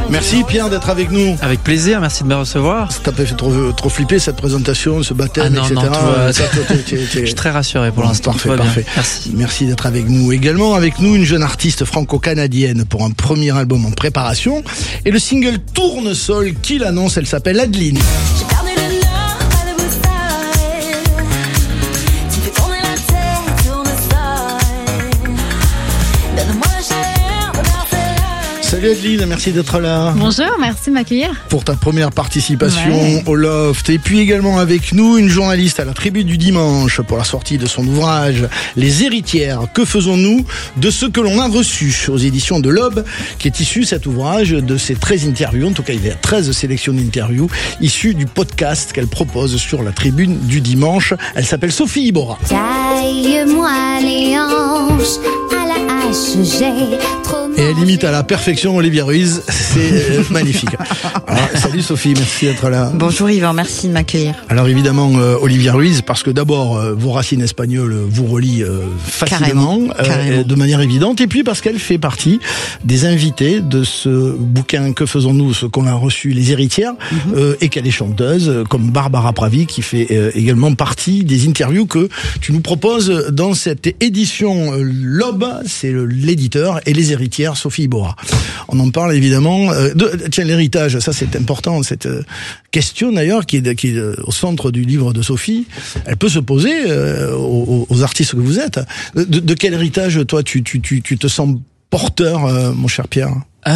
Merci Pierre d'être avec nous. Avec plaisir, merci de me recevoir. Ça t'a pas fait trop flipper cette présentation, ce baptême, non, etc. Non, je suis très rassuré pour l'instant. Parfait. Merci d'être avec nous. Également avec nous, une jeune artiste franco-canadienne pour un premier album en préparation. Et le single Tournesol qui l'annonce, elle s'appelle Adeline. Salut Adeline, merci d'être là. Bonjour, merci de m'accueillir. Pour ta première participation au Loft. Et puis également avec nous, une journaliste à la Tribune du Dimanche pour la sortie de son ouvrage Les Héritières. Que faisons-nous de ce que l'on a reçu aux éditions de l'Aube, qui est issu cet ouvrage de ces 13 interviews. En tout cas, il y a 13 sélections d'interviews issues du podcast qu'elle propose sur la Tribune du Dimanche. Elle s'appelle Sophie Iborra. Taille-moi les hanches à la hache, j'ai trop. Et elle imite à la perfection Olivia Ruiz, c'est magnifique. Alors, salut Sophie, merci d'être là. Bonjour Yvan, merci de m'accueillir. Alors évidemment Olivia Ruiz, parce que d'abord vos racines espagnoles vous relient facilement, Carrément. de manière évidente, et puis parce qu'elle fait partie des invités de ce bouquin Que faisons-nous, ce qu'on a reçu, Les Héritières, et qu'elle est chanteuse, comme Barbara Pravi, qui fait également partie des interviews que tu nous proposes dans cette édition L'Aube, c'est l'éditeur, et Les Héritières, Sophie Iborra. On en parle évidemment. Tiens, l'héritage, ça c'est important, cette question d'ailleurs qui est au centre du livre de Sophie. Elle peut se poser aux artistes que vous êtes. De quel héritage, toi, tu te sens porteur, mon cher Pierre ?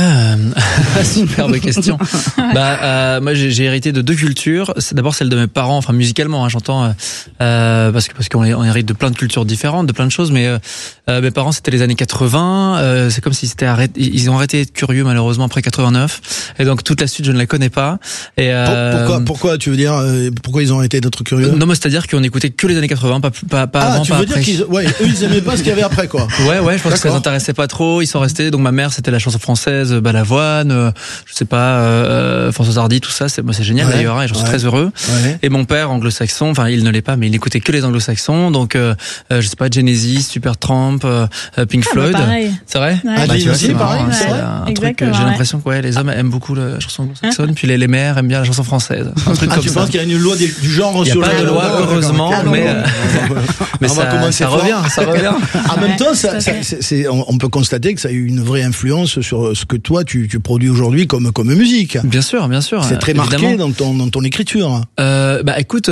Superbe question. Moi j'ai hérité de deux cultures. C'est d'abord celle de mes parents, enfin musicalement, j'entends, parce qu'on hérite de plein de cultures différentes, de plein de choses. Mais mes parents, c'était les années 80. C'est comme si c'était arrêté. Ils ont arrêté d'être curieux malheureusement après 89. Et donc toute la suite, je ne la connais pas. Et pourquoi tu veux dire pourquoi ils ont arrêté d'être curieux ? Non, mais c'est-à-dire qu'on écoutait que les années 80, pas avant, tu pas veux après. dire eux ils aimaient pas ce qu'il y avait après, quoi. Ouais, je pense que ça les intéressait pas trop. Ils sont restés. Donc ma mère, c'était la chanson française. Balavoine, je sais pas, Françoise Hardy, tout ça, c'est génial d'ailleurs, et j'en suis très heureux. Ouais. Et mon père, anglo-saxon, enfin il ne l'est pas, mais il n'écoutait que les anglo-saxons, donc je sais pas, Genesis, Supertramp, Pink Floyd. C'est vrai. Ouais. Tu aussi, pareil. C'est un truc que j'ai l'impression que les hommes aiment beaucoup la chanson anglo-saxonne, puis les mères aiment bien la chanson française. Un truc comme tu ça. penses qu'il y a une loi du genre sur il n'y a pas de loi, heureusement, mais ça revient. En même temps, on peut constater que ça a eu une vraie influence sur ce que toi tu produis aujourd'hui comme musique. Bien sûr. C'est très marqué dans ton écriture. Écoute,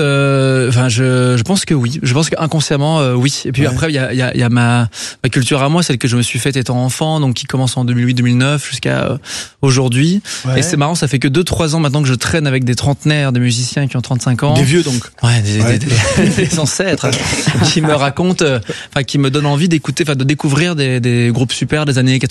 je pense que oui. Je pense qu'inconsciemment, oui. Et puis après, il y a ma culture à moi, celle que je me suis faite étant enfant, donc qui commence en 2008-2009 jusqu'à aujourd'hui. Ouais. Et c'est marrant, ça fait que 2-3 ans maintenant que je traîne avec des trentenaires, des musiciens qui ont 35 ans. Des vieux donc. Ouais, des ancêtres qui me racontent, qui me donnent envie d'écouter, de découvrir des groupes super des années